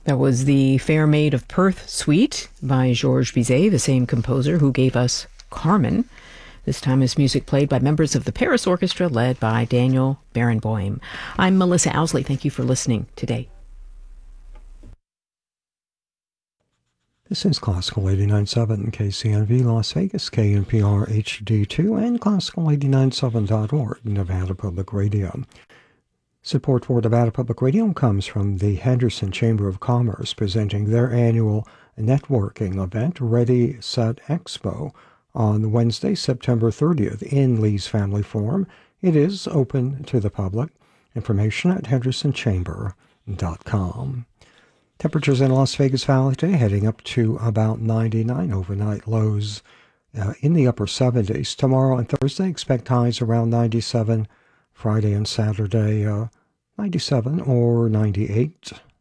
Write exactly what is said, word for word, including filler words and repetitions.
That was the Fair Maid of Perth Suite by Georges Bizet, the same composer who gave us Carmen. This time is music played by members of the Paris Orchestra led by Daniel Barenboim. I'm Melissa Owsley. Thank you for listening today. This is Classical eighty-nine point seven K C N V Las Vegas, K N P R H D two, and Classical eighty-nine point seven dot org, Nevada Public Radio. Support for Nevada Public Radio comes from the Henderson Chamber of Commerce, presenting their annual networking event, Ready, Set, Expo, on Wednesday, September thirtieth in Lee's Family Forum. It is open to the public. Information at henderson chamber dot com. Temperatures in Las Vegas Valley today heading up to about ninety-nine, overnight lows uh, in the upper seventies. Tomorrow and Thursday expect highs around ninety-seven. Friday and Saturday, uh, ninety-seven or ninety-eight.